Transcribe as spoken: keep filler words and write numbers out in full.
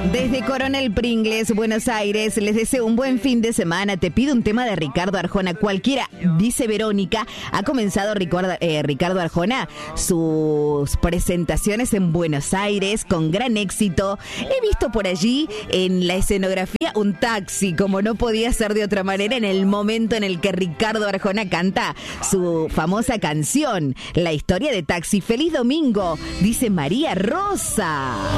Desde Coronel Pringles, Buenos Aires, les deseo un buen fin de semana. Te pido un tema de Ricardo Arjona, cualquiera, dice Verónica. Ha comenzado Ricardo, eh, Ricardo Arjona sus presentaciones en Buenos Aires con gran éxito. He visto por allí en la escenografía un taxi, como no podía ser de otra manera, en el momento en el que Ricardo Arjona canta su famosa canción, La historia de Taxi. ¡Feliz domingo!, dice María Rosa.